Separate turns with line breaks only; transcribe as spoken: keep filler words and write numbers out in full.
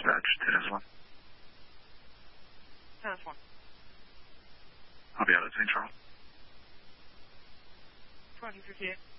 dispatch to this one.
Tennis one.
I'll be out at Saint Charles.
twenty fifty-eight.